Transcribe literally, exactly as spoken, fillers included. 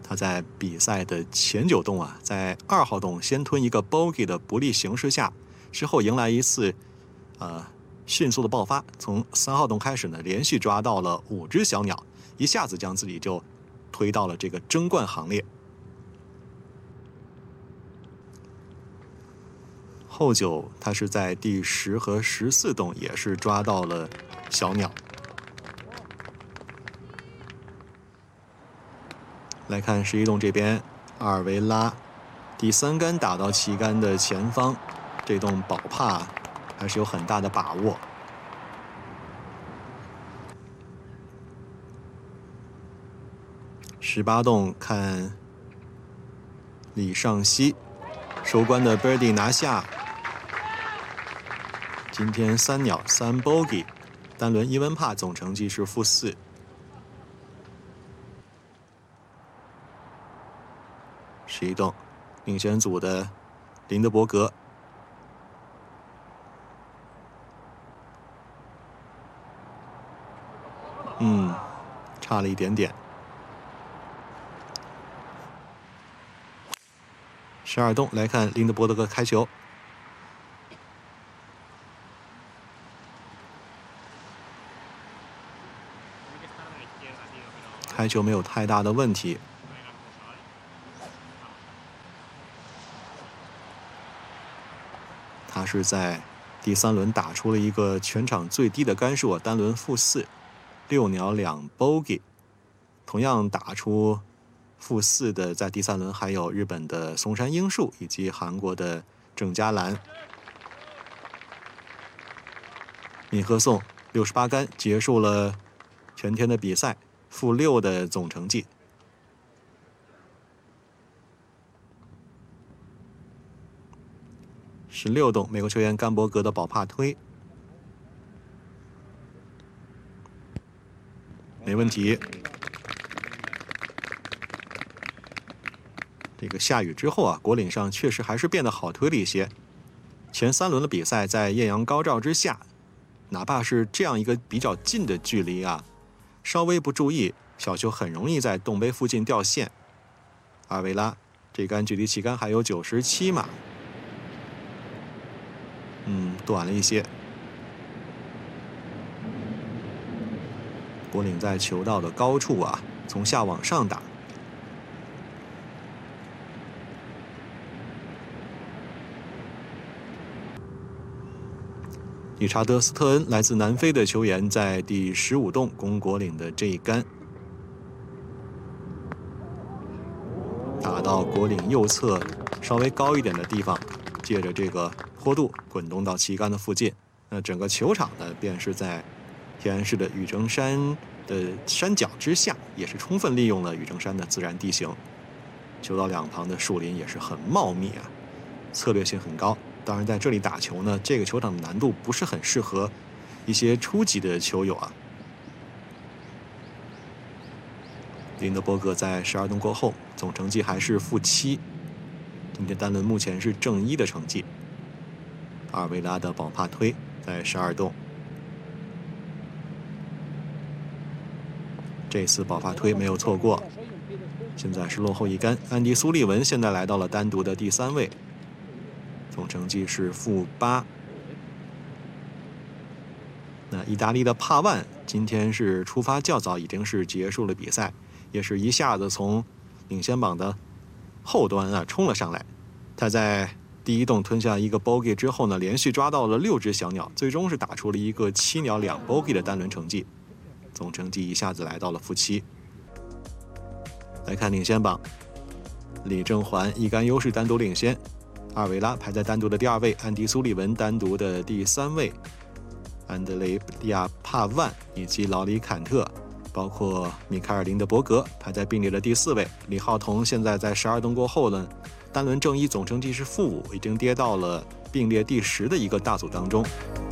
他在比赛的前九洞啊，在二号洞先吞一个 bogey 的不利形势下，之后迎来一次呃迅速的爆发，从三号洞开始呢，连续抓到了五只小鸟，一下子将自己就推到了这个争冠行列。后九他是在第十和十四洞也是抓到了小鸟。来看十一洞这边，阿尔维拉第三杆打到旗杆的前方，这洞保帕还是有很大的把握。十八洞看李尚熙收官的 birdie 拿下，今天三鸟三 bogey， 单轮一温帕，总成绩是负四。十一洞领先组的林德伯格，嗯，差了一点点。十二洞来看林德伯格开球，开球没有太大的问题。他是在第三轮打出了一个全场最低的杆数，单轮负四，六鸟两 bogey。同样打出负四的，在第三轮还有日本的松山英树以及韩国的郑嘉兰。闵鹤颂六十八杆结束了全天的比赛，负六的总成绩。十六洞美国球员甘伯格的保帕推，没问题。这个下雨之后啊，果岭上确实还是变得好推了一些。前三轮的比赛在艳阳高照之下，哪怕是这样一个比较近的距离啊，稍微不注意，小球很容易在洞杯附近掉线。阿维拉这杆距离旗杆还有九十七码。嗯，短了一些。果岭在球道的高处啊，从下往上打。理查德·斯特恩来自南非的球员，在第十五洞攻果岭的这一杆，打到果岭右侧稍微高一点的地方，借着这个坡度滚动到旗杆的附近。那整个球场呢，便是在天安市的雨城山的山脚之下，也是充分利用了雨城山的自然地形。球道两旁的树林也是很茂密啊，策略性很高。当然，在这里打球呢，这个球场的难度不是很适合一些初级的球友啊。林德伯格在十二洞过后，总成绩还是负七。今天单轮目前是正一的成绩。阿尔维拉的保帕推在十二洞，这次保帕推没有错过。现在是落后一杆，安迪·苏利文现在来到了单独的第三位。总成绩是负八。那意大利的帕万今天是出发较早，已经是结束了比赛，也是一下子从领先榜的后端啊冲了上来。他在第一洞吞下一个 bogey 之后呢，连续抓到了六只小鸟，最终是打出了一个七鸟两 bogey 的单轮成绩，总成绩一下子来到了负七。来看领先榜，李正环一杆优势单独领先。阿尔维拉排在单独的第二位，安迪·苏利文单独的第三位，安德雷亚·帕万以及劳里·坎特，包括米凯尔·林德伯格排在并列的第四位。李浩彤现在在十二洞过后呢，单轮正一总成绩是负五，已经跌到了并列第十的一个大组当中。